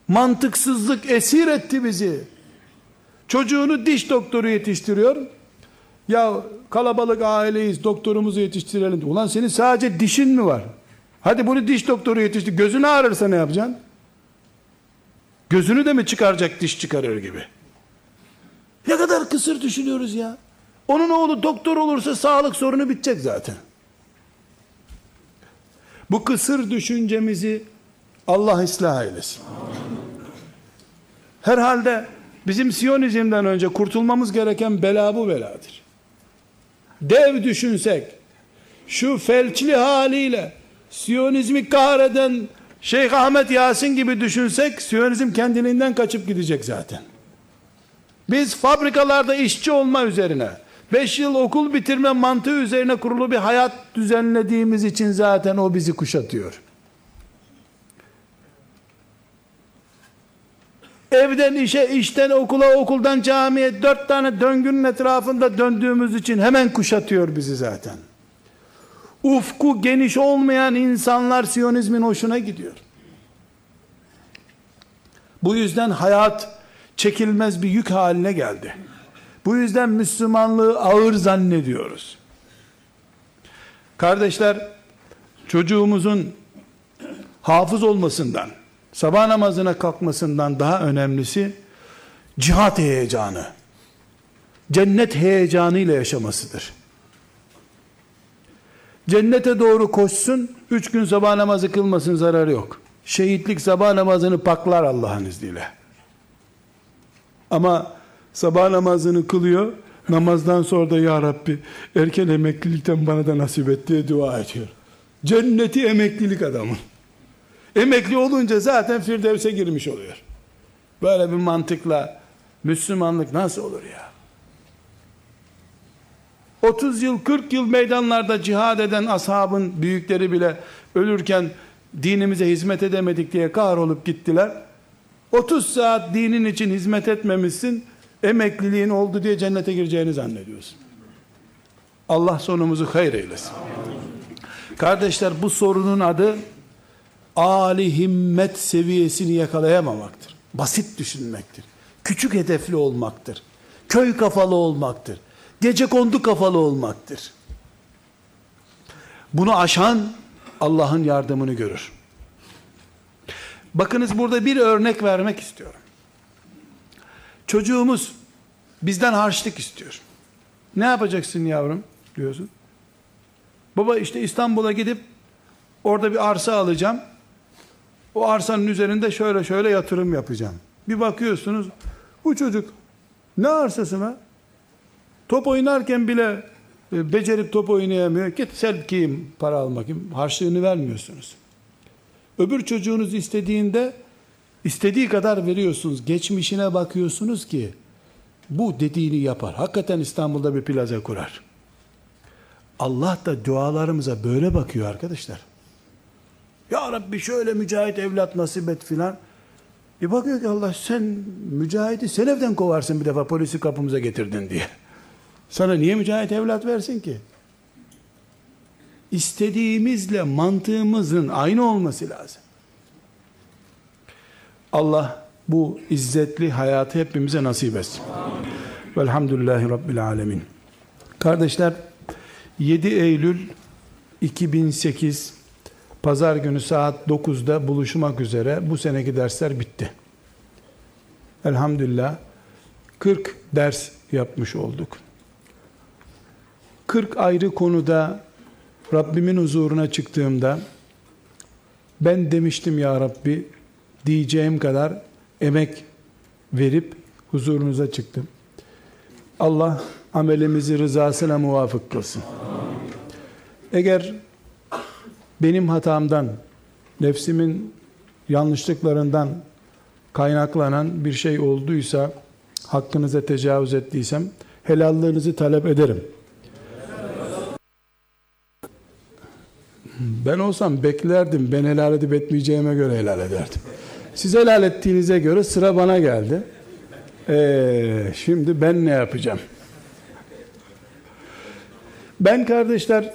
Mantıksızlık esir etti bizi. Çocuğunu diş doktoru yetiştiriyor. Ya kalabalık aileyiz, doktorumuzu yetiştirelim. Ulan senin sadece dişin mi var? Hadi bunu diş doktoru yetiştir. Gözünü ağrırsa ne yapacaksın? Gözünü de mi çıkaracak diş çıkarır gibi? Ne kadar kısır düşünüyoruz ya. Onun oğlu doktor olursa sağlık sorunu bitecek zaten. Bu kısır düşüncemizi Allah ıslah eylesin. Herhalde bizim Siyonizmden önce kurtulmamız gereken bela bu beladır. Dev düşünsek, şu felçli haliyle Siyonizmi kahreden Şeyh Ahmet Yasin gibi düşünsek, Siyonizm kendiliğinden kaçıp gidecek zaten. Biz fabrikalarda işçi olma üzerine, 5 yıl okul bitirme mantığı üzerine kurulu bir hayat düzenlediğimiz için zaten o bizi kuşatıyor. Evden işe, işten okula, okuldan camiye 4 tane döngünün etrafında döndüğümüz için hemen kuşatıyor bizi zaten. Ufku geniş olmayan insanlar Siyonizmin hoşuna gidiyor. Bu yüzden hayat çekilmez bir yük haline geldi. Bu yüzden Müslümanlığı ağır zannediyoruz. Kardeşler, çocuğumuzun hafız olmasından, sabah namazına kalkmasından daha önemlisi cihat heyecanı, cennet heyecanıyla yaşamasıdır. Cennete doğru koşsun, 3 gün sabah namazı kılmasın, zararı yok. Şehitlik sabah namazını paklar Allah'ın izniyle. Ama sabah namazını kılıyor, namazdan sonra da ya Rabbi erken emeklilikten bana da nasip et diye dua ediyor. Cenneti emeklilik adamı. Emekli olunca zaten Firdevs'e girmiş oluyor. Böyle bir mantıkla Müslümanlık nasıl olur ya? 30 yıl 40 yıl meydanlarda cihad eden ashabın büyükleri bile ölürken dinimize hizmet edemedik diye kahrolup gittiler. 30 saat dinin için hizmet etmemişsin, emekliliğin oldu diye cennete gireceğini zannediyorsun. Allah sonumuzu hayır eylesin. Kardeşler, bu sorunun adı âli himmet seviyesini yakalayamamaktır. Basit düşünmektir. Küçük hedefli olmaktır. Köy kafalı olmaktır. Gecekondu kafalı olmaktır. Bunu aşan Allah'ın yardımını görür. Bakınız, burada bir örnek vermek istiyorum. Çocuğumuz bizden harçlık istiyor. Ne yapacaksın yavrum diyorsun. Baba işte İstanbul'a gidip orada bir arsa alacağım. O arsanın üzerinde şöyle şöyle yatırım yapacağım. Bir bakıyorsunuz, bu çocuk ne arsası mı? Top oynarken bile becerip top oynayamıyor. Git selkiyim, para almak, harçlığını vermiyorsunuz. Öbür çocuğunuz istediğinde istediği kadar veriyorsunuz. Geçmişine bakıyorsunuz ki bu dediğini yapar. Hakikaten İstanbul'da bir plaza kurar. Allah da dualarımıza böyle bakıyor arkadaşlar. Ya Rabbi şöyle mücahit evlat nasip et filan. Bakıyor ki Allah, sen mücahidi sen evden kovarsın bir defa, polisi kapımıza getirdin diye. Sana niye mücahit evlat versin ki? İstediğimizle mantığımızın aynı olması lazım. Allah bu izzetli hayatı hepimize nasip etsin. Velhamdülillahi Rabbil alemin. Kardeşler, 7 Eylül 2008 Pazar günü saat 9'da buluşmak üzere bu seneki dersler bitti. Elhamdülillah 40 ders yapmış olduk. 40 ayrı konuda Rabbimin huzuruna çıktığımda ben demiştim, ya Rabbi diyeceğim kadar emek verip huzurunuza çıktım. Allah amelimizi rızasına muvafık kılsın. Eğer benim hatamdan, nefsimin yanlışlıklarından kaynaklanan bir şey olduysa, hakkınıza tecavüz ettiysem helallığınızı talep ederim. Ben olsam beklerdim. Ben helal edip etmeyeceğime göre helal ederdim. Siz helal ettiğinize göre sıra bana geldi. Şimdi ben ne yapacağım? Ben kardeşler,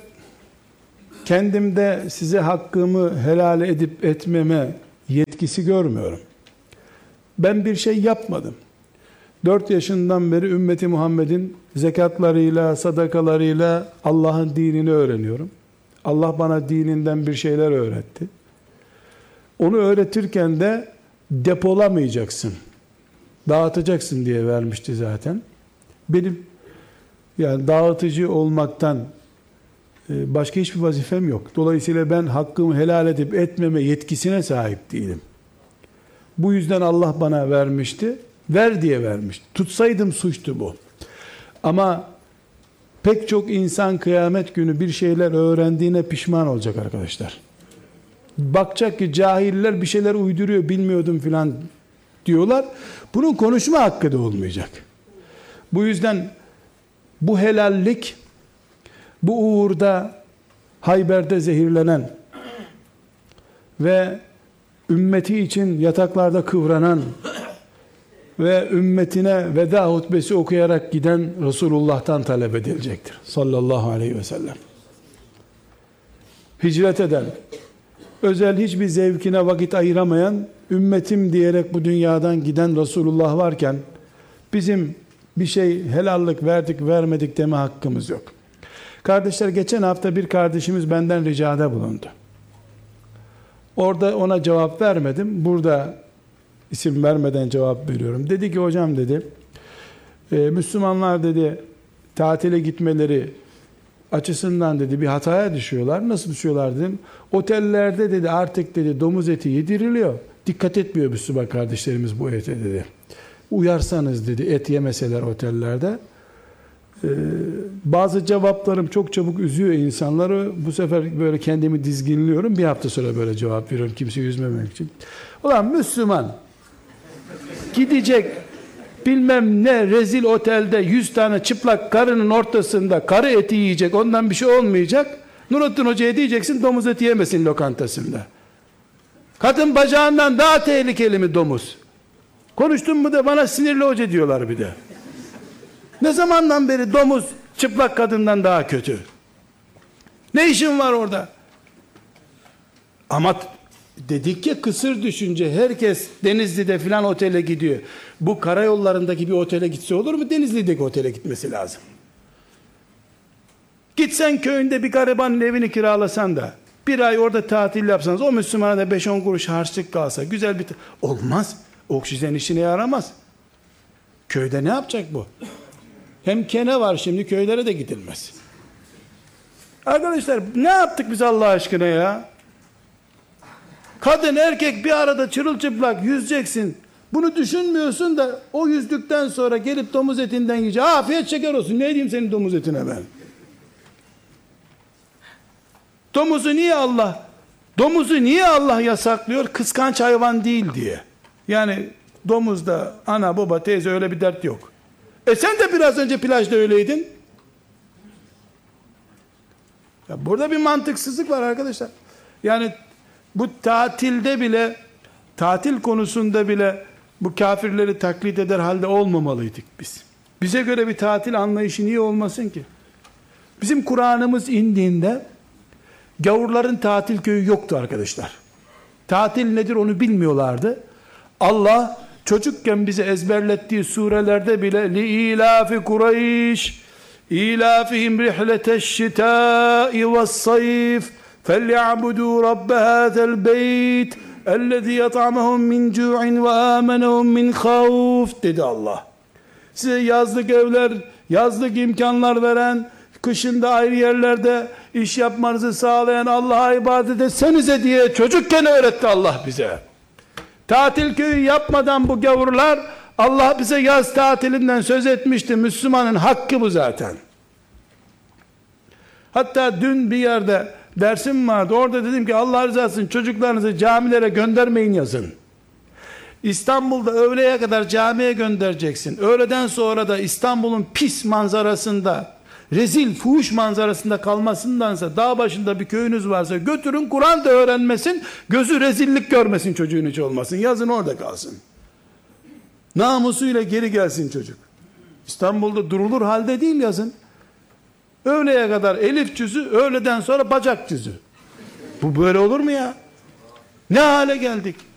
kendimde size hakkımı helal edip etmeme yetkisi görmüyorum. Ben bir şey yapmadım. 4 yaşından beri ümmeti Muhammed'in zekatlarıyla, sadakalarıyla Allah'ın dinini öğreniyorum. Allah bana dininden bir şeyler öğretti. Onu öğretirken de depolamayacaksın, dağıtacaksın diye vermişti zaten. Benim yani dağıtıcı olmaktan başka hiçbir vazifem yok. Dolayısıyla ben hakkımı helal edip etmeme yetkisine sahip değilim. Bu yüzden Allah bana vermişti. Ver diye vermişti. Tutsaydım suçtu bu. Ama pek çok insan kıyamet günü bir şeyler öğrendiğine pişman olacak arkadaşlar. Bakacak ki cahiller bir şeyler uyduruyor, bilmiyordum filan diyorlar. Bunun konuşma hakkı da olmayacak. Bu yüzden bu helallik, bu uğurda Hayber'de zehirlenen ve ümmeti için yataklarda kıvranan ve ümmetine veda hutbesi okuyarak giden Resulullah'tan talep edilecektir. Sallallahu aleyhi ve sellem. Hicret eden, özel hiçbir zevkine vakit ayıramayan, ümmetim diyerek bu dünyadan giden Resulullah varken, bizim bir şey helallik verdik vermedik deme hakkımız yok. Kardeşler, geçen hafta bir kardeşimiz benden ricada bulundu. Orada ona cevap vermedim. Burada isim vermeden cevap veriyorum. Dedi ki hocam dedi, Müslümanlar dedi tatile gitmeleri açısından dedi bir hataya düşüyorlar. Nasıl düşüyorlar dedim. Otellerde dedi artık dedi domuz eti yediriliyor. Dikkat etmiyor Müslüman kardeşlerimiz bu ete dedi. Uyarsanız dedi et yemeseler otellerde. Bazı cevaplarım çok çabuk üzüyor insanları. Bu sefer böyle kendimi dizginliyorum. Bir hafta sonra böyle cevap veriyorum kimseyi üzmemek için. Ulan Müslüman gidecek bilmem ne rezil otelde 100 tane çıplak karının ortasında karı eti yiyecek, ondan bir şey olmayacak. Nurettin Hoca'ya diyeceksin domuz eti yemesin lokantasında. Kadın bacağından daha tehlikeli mi domuz? Konuştum mu da bana sinirli hoca diyorlar bir de. Ne zamandan beri domuz çıplak kadından daha kötü? Ne işin var orada? Ama dedik ya, kısır düşünce herkes Denizli'de filan otele gidiyor. Bu karayollarındaki bir otele gitse olur mu? Denizli'deki otele gitmesi lazım. Gitsen köyünde bir garibanın evini kiralasan da bir ay orada tatil yapsanız, o Müslümana da 5-10 kuruş harçlık kalsa güzel bir olmaz. Oksijen işine yaramaz. Köyde ne yapacak bu? Hem kene var, şimdi köylere de gidilmez. Arkadaşlar ne yaptık biz Allah aşkına ya? Kadın erkek bir arada çırılçıplak yüzeceksin. Bunu düşünmüyorsun da o yüzdükten sonra gelip domuz etinden yiyeceksin. Afiyet şeker olsun. Ne diyeyim senin domuz etine ben? Domuzu niye Allah yasaklıyor? Kıskanç hayvan değil diye. Yani domuzda ana baba teyze öyle bir dert yok. Sen de biraz önce plajda öyleydin. Ya burada bir mantıksızlık var arkadaşlar. Yani bu tatilde bile, tatil konusunda bile bu kafirleri taklit eder halde olmamalıydık biz. Bize göre bir tatil anlayışı niye olmasın ki? Bizim Kur'an'ımız indiğinde gavurların tatil köyü yoktu arkadaşlar. Tatil nedir onu bilmiyorlardı. Allah çocukken bize ezberlettiği surelerde bile li'ilafi Kureyş ilafihim rihleteşşitâi ve's-sayf فَلْيَعْبُدُوا رَبَّ هَذَا الْبَيْتِ اَلَّذِي يَطْعَمَهُمْ مِنْ جُوعٍ وَآمَنَهُمْ مِنْ خَوْفٍ dedi Allah. Size yazlık evler, yazlık imkanlar veren, kışında ayrı yerlerde iş yapmanızı sağlayan Allah'a ibadet etsenize diye çocukken öğretti Allah bize. Tatil köyü yapmadan bu gavurlar, Allah bize yaz tatilinden söz etmişti. Müslümanın hakkı bu zaten. Hatta dün bir yerde dersim vardı. Orada dedim ki Allah rızası için çocuklarınızı camilere göndermeyin yazın. İstanbul'da öğleye kadar camiye göndereceksin. Öğleden sonra da İstanbul'un pis manzarasında, rezil, fuhuş manzarasında kalmasındansa, dağ başında bir köyünüz varsa götürün, Kur'an da öğrenmesin, gözü rezillik görmesin, çocuğun hiç olmasın. Yazın orada kalsın. Namusuyla geri gelsin çocuk. İstanbul'da durulur halde değil yazın. Öğleye kadar elif cüzü, öğleden sonra bacak cüzü. Bu böyle olur mu ya? Ne hale geldik?